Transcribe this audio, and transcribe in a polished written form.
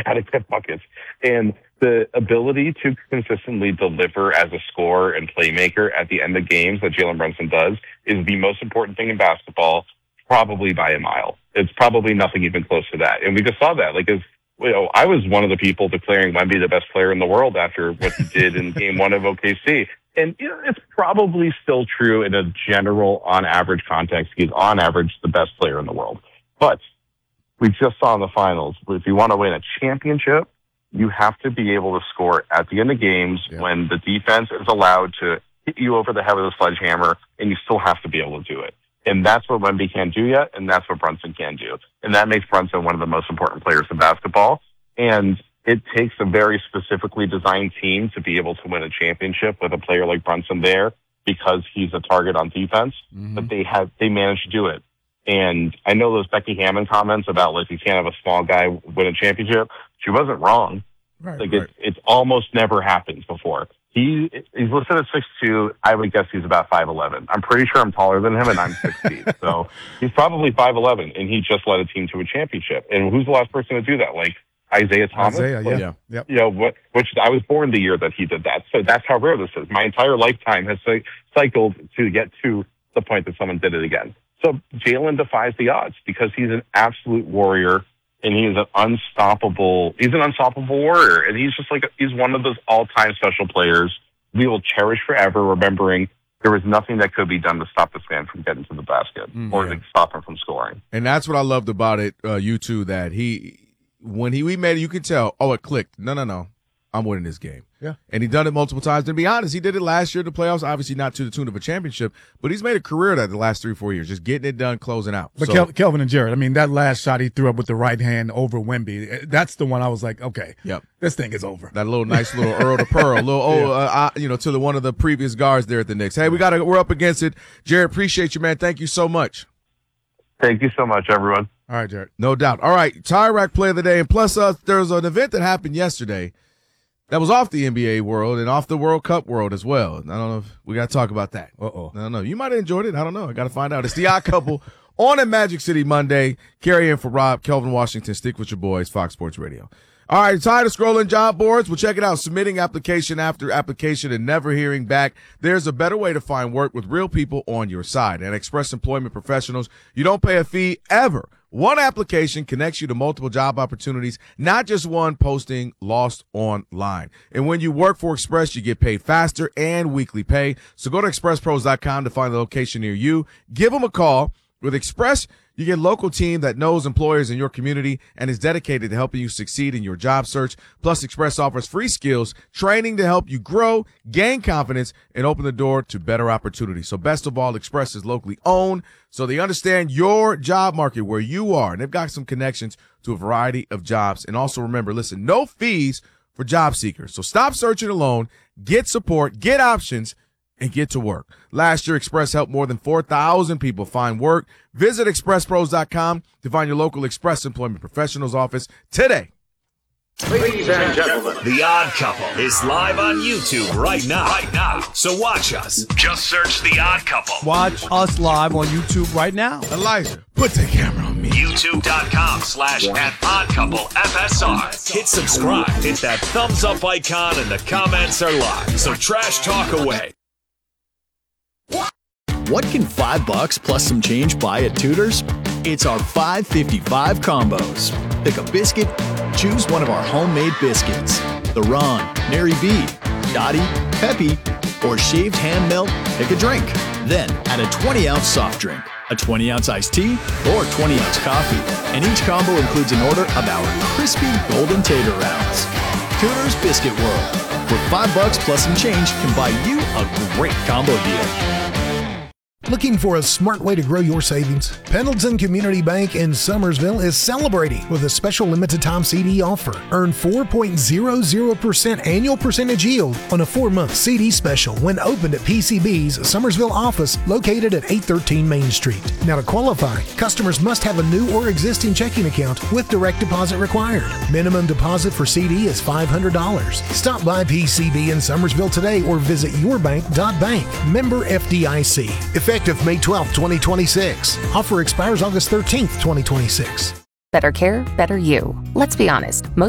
got to get buckets. And the ability to consistently deliver as a scorer and playmaker at the end of games that Jalen Brunson does is the most important thing in basketball, probably by a mile. It's probably nothing even close to that. And we just saw that. I was one of the people declaring Wemby the best player in the world after what he did in game one of OKC. And it's probably still true in a general, on average context. He's on average the best player in the world. But we just saw in the finals, if you want to win a championship, you have to be able to score at the end of games when the defense is allowed to hit you over the head with a sledgehammer, and you still have to be able to do it. And that's what Wemby can't do yet, and that's what Brunson can do. And that makes Brunson one of the most important players in basketball. And it takes a very specifically designed team to be able to win a championship with a player like Brunson there because he's a target on defense. Mm-hmm. But they managed to do it. And I know those Becky Hammon comments about, you can't have a small guy win a championship. She wasn't wrong. Right, It's almost never happened before. He's listed at 6'2". I would guess he's about 5'11". I'm pretty sure I'm taller than him, and I'm 6 feet. So he's probably 5'11", and he just led a team to a championship. And who's the last person to do that? Isaiah Thomas? Yeah. Yep. Which I was born the year that he did that. So that's how rare this is. My entire lifetime has cycled to get to the point that someone did it again. So Jalen defies the odds because he's an absolute warrior. And he's an unstoppable warrior. And he's just he's one of those all-time special players we will cherish forever, remembering there was nothing that could be done to stop this man from getting to the basket or to stop him from scoring. And that's what I loved about it, you two, that when we made it, you could tell, it clicked. No, I'm winning this game. Yeah. And he done it multiple times. To be honest, he did it last year in the playoffs, obviously not to the tune of a championship, but he's made a career of that the last 3-4 years, just getting it done, closing out. But Kelvin and Jared, that last shot he threw up with the right hand over Wemby, that's the one I was like, okay, this thing is over. That nice little Earl to Pearl, to one of the previous guards there at the Knicks. Hey, we're up against it. Jared, appreciate you, man. Thank you so much. Thank you so much, everyone. All right, Jared. No doubt. All right, Tire Rack Play of the Day. And plus, there's an event that happened yesterday that was off the NBA world and off the World Cup world as well. I don't know if we got to talk about that. Uh-oh. I don't know. You might have enjoyed it. I don't know. I got to find out. It's The Odd Couple on a Magic City Monday. Carry in for Rob, Kelvin Washington. Stick with your boys, Fox Sports Radio. All right, tired of scrolling job boards? Well, check it out. Submitting application after application and never hearing back. There's a better way to find work with real people on your side. At Express Employment Professionals, you don't pay a fee ever. One application connects you to multiple job opportunities, not just one posting lost online. And when you work for Express, you get paid faster and weekly pay. So go to expresspros.com to find the location near you. Give them a call. With Express, you get a local team that knows employers in your community and is dedicated to helping you succeed in your job search. Plus, Express offers free skills, training to help you grow, gain confidence, and open the door to better opportunities. So best of all, Express is locally owned, so they understand your job market where you are, and they've got some connections to a variety of jobs. And also remember, listen, no fees for job seekers. So stop searching alone, get support, get options, and get to work. Last year, Express helped more than 4,000 people find work. Visit expresspros.com to find your local Express Employment Professionals office today. Ladies and gentlemen, The Odd Couple is live on YouTube right now. So watch us. Just search The Odd Couple. Watch us live on YouTube right now. Elijah, put the camera on me. YouTube.com/@oddcouplefsr. Hit subscribe. Hit that thumbs up icon and the comments are live. So trash talk away. What can $5 plus some change buy at Tudor's? It's our $5.55 combos. Pick a biscuit, choose one of our homemade biscuits. The Ron, Nary B, Dottie, Peppy, or shaved ham melt, pick a drink. Then add a 20-ounce soft drink, a 20-ounce iced tea, or 20-ounce coffee. And each combo includes an order of our crispy golden tater rounds. Tudor's Biscuit World, where $5 plus some change can buy you a great combo deal. Looking for a smart way to grow your savings? Pendleton Community Bank in Summersville is celebrating with a special limited-time CD offer. Earn 4.00% annual percentage yield on a 4-month CD special when opened at PCB's Summersville office located at 813 Main Street. Now, to qualify, customers must have a new or existing checking account with direct deposit required. Minimum deposit for CD is $500. Stop by PCB in Summersville today or visit yourbank.bank. Member FDIC. Effective May 12, 2026. Offer expires August 13th, 2026. Better care, better you. Let's be honest. Most